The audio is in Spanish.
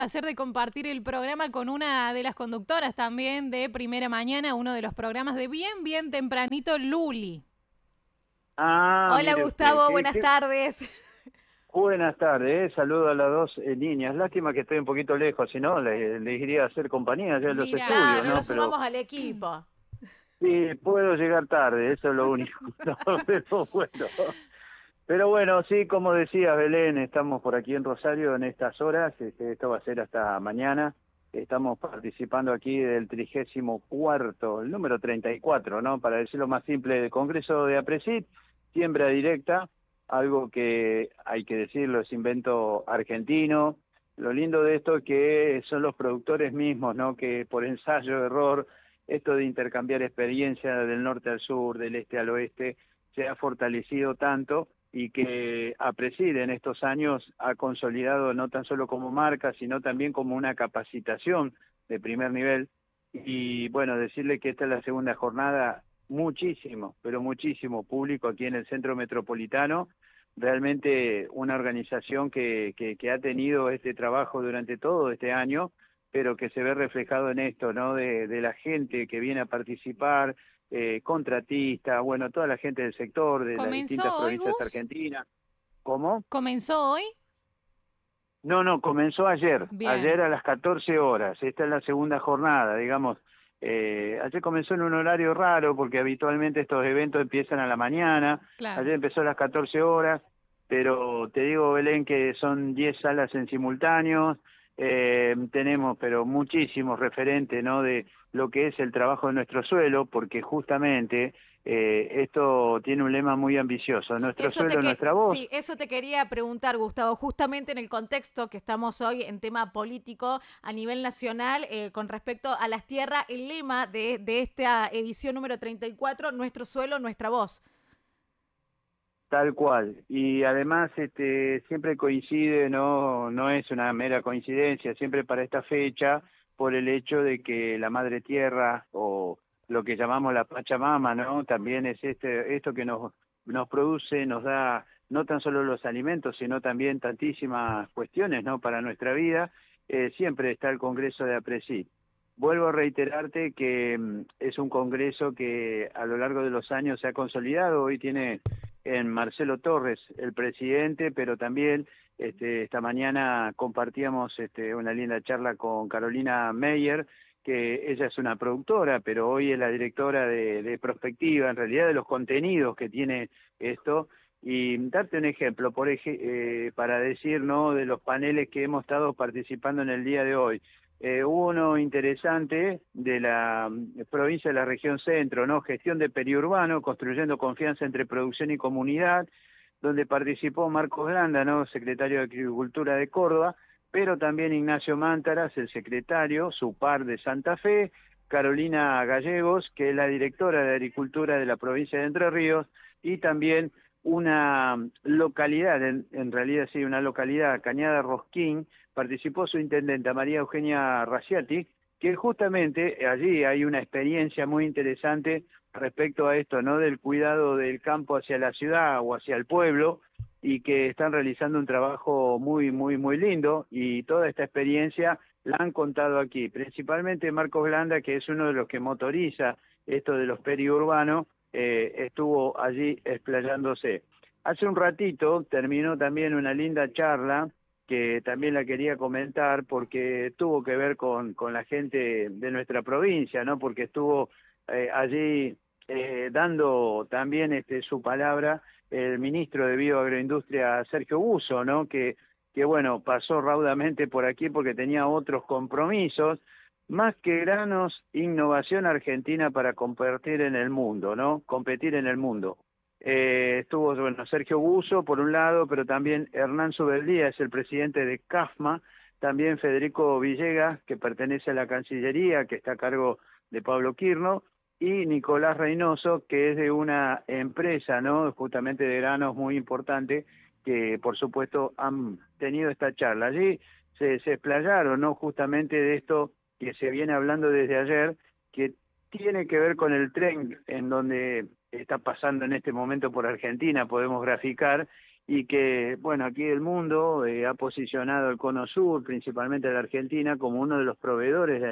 Hacer de compartir el programa con una de las conductoras también de Primera Mañana, uno de los programas de bien tempranito, Luli. Ah, Hola mire usted, Gustavo, buenas tardes. buenas tardes, saludo a las dos niñas. Lástima que estoy un poquito lejos, si no, les iría a hacer compañía allá en los Mira, estudios, Claro, lo ¿no? Pero sumamos al equipo. sí, puedo llegar tarde, eso es lo único. No, pero bueno. Pero bueno, sí, como decía Belén, estamos por aquí en Rosario en estas horas, esto va a ser hasta mañana. Estamos participando aquí del 34º, el número 34, ¿no? Para decirlo más simple, del Congreso de APRESID, siembra directa, algo que hay que decirlo, es invento argentino. Lo lindo de esto es que son los productores mismos, ¿no? Que por ensayo, error, esto de intercambiar experiencia del norte al sur, del este al oeste, se ha fortalecido tanto y que APRESID en estos años ha consolidado no tan solo como marca, sino también como una capacitación de primer nivel. Y bueno, decirle que esta es la segunda jornada, muchísimo, pero muchísimo público aquí en el centro metropolitano, realmente una organización que ha tenido este trabajo durante todo este año, pero que se ve reflejado en esto, ¿no? De la gente que viene a participar, contratistas, bueno, toda la gente del sector, de las distintas ¿comenzó hoy, provincias Gus? argentinas. ¿Cómo? ¿Comenzó hoy? No, comenzó ayer Bien, a las 14 horas, esta es la segunda jornada, digamos. Ayer comenzó en un horario raro porque habitualmente estos eventos empiezan a la mañana, claro. ayer empezó a las 14 horas, pero te digo, Belén, que son 10 salas en simultáneo, tenemos pero muchísimos referentes, ¿no? De lo que es el trabajo de nuestro suelo, porque justamente esto tiene un lema muy ambicioso: nuestro suelo, nuestra voz. Sí, eso te quería preguntar, Gustavo, justamente en el contexto que estamos hoy en tema político a nivel nacional, con respecto a las tierras, el lema de esta edición número 34, nuestro suelo, nuestra voz. Tal cual. Y además siempre coincide, no es una mera coincidencia, siempre para esta fecha, por el hecho de que la madre tierra o lo que llamamos la Pachamama, ¿no? También es esto que nos produce, nos da no tan solo los alimentos, sino también tantísimas cuestiones, ¿no? Para nuestra vida. Siempre está el Congreso de APRESID. Vuelvo a reiterarte que es un congreso que a lo largo de los años se ha consolidado. Hoy tiene en Marcelo Torres, el presidente, pero también esta mañana compartíamos una linda charla con Carolina Meyer, que ella es una productora, pero hoy es la directora de Prospectiva, en realidad de los contenidos que tiene esto. Y darte un ejemplo, para decir, ¿no?, de los paneles que hemos estado participando en el día de hoy. Hubo uno interesante de la provincia de la región centro, ¿no? Gestión de periurbano, construyendo confianza entre producción y comunidad, donde participó Marcos Granda, ¿no? Secretario de Agricultura de Córdoba, pero también Ignacio Mántaras, el secretario, su par de Santa Fe, Carolina Gallegos, que es la directora de Agricultura de la provincia de Entre Ríos, y también una localidad, en realidad sí, una localidad, Cañada Rosquín, participó su intendenta María Eugenia Raciati, que justamente allí hay una experiencia muy interesante respecto a esto, ¿no? Del cuidado del campo hacia la ciudad o hacia el pueblo, y que están realizando un trabajo muy lindo, y toda esta experiencia la han contado aquí, principalmente Marcos Blanda, que es uno de los que motoriza esto de los periurbanos, estuvo allí explayándose. Hace un ratito terminó también una linda charla que también la quería comentar porque tuvo que ver con la gente de nuestra provincia, ¿no? Porque estuvo allí dando también su palabra el ministro de Bioagroindustria, Sergio Buso, ¿no? Que bueno, pasó raudamente por aquí porque tenía otros compromisos. Más que granos, innovación argentina para competir en el mundo, ¿no? Competir en el mundo. Estuvo, bueno, Sergio Buso por un lado, pero también Hernán Subeldía, es el presidente de CAFMA, también Federico Villegas, que pertenece a la Cancillería, que está a cargo de Pablo Quirno, y Nicolás Reynoso, que es de una empresa, ¿no?, justamente de granos muy importante, que por supuesto han tenido esta charla. Allí se explayaron, ¿no?, justamente de esto que se viene hablando desde ayer, que tiene que ver con el tren en donde está pasando en este momento por Argentina, podemos graficar, y que, bueno, aquí el mundo ha posicionado el Cono Sur, principalmente la Argentina, como uno de los proveedores de